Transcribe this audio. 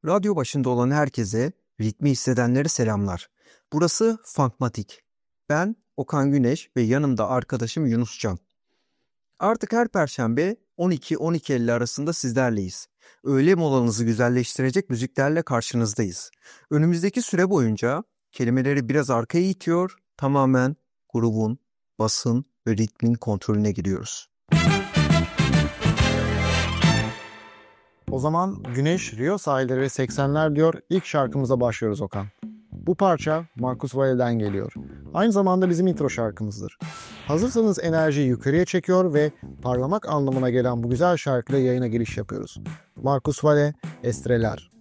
Radyo başında olan herkese, ritmi hissedenlere selamlar. Burası Funkmatik. Ben Okan Güneş ve yanımda arkadaşım Yunus Can. Artık her perşembe 12-12.50 arasında sizlerleyiz. Öğle molanızı güzelleştirecek müziklerle karşınızdayız. Önümüzdeki süre boyunca kelimeleri biraz arkaya itiyor, tamamen grubun, basın ve ritmin kontrolüne giriyoruz. O zaman Güneş, Rio sahilleri ve 80'ler diyor ilk şarkımıza başlıyoruz Okan. Bu parça Marcus Valle'den geliyor. Aynı zamanda bizim intro şarkımızdır. Hazırsanız enerjiyi yukarıya çekiyor ve parlamak anlamına gelen bu güzel şarkıyla yayına giriş yapıyoruz. Marcus Valle, Estrelar.